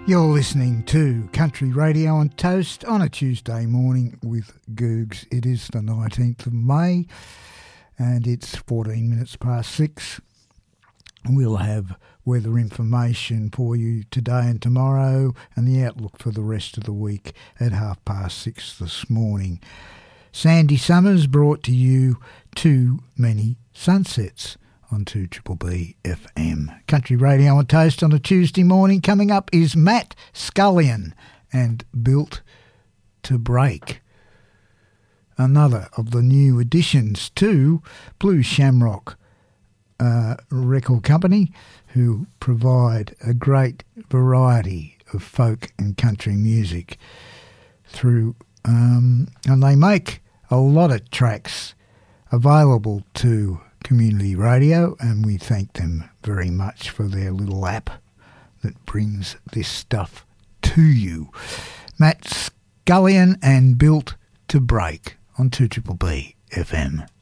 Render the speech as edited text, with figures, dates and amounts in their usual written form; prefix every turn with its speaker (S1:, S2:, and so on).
S1: You're listening to Country Radio on Toast on a Tuesday morning with Googs. It is the 19th of May and it's 14 minutes past 6. We'll have weather information for you today and tomorrow and the outlook for the rest of the week at 6:30 this morning. Sandy Summers brought to you Too Many Sunsets on 2BBB FM. Country Radio on Toast on a Tuesday morning. Coming up is Matt Scullion and Built to Break. Another of the new additions to Blue Shamrock Record Company, who provide a great variety of folk and country music through, and they make a lot of tracks available to community radio, and we thank them very much for their little app that brings this stuff to you. Matt Scullion and Built to Break on 2BBB FM.